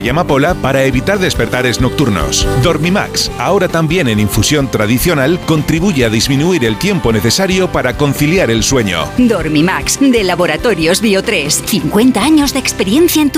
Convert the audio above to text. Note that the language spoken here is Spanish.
y amapola para evitar despertares nocturnos. Dormimax, ahora también en infusión tradicional, contribuye a disminuir el tiempo necesario para conciliar el sueño. Dormimax, de Laboratorios Bio3. 50 años de experiencia en tu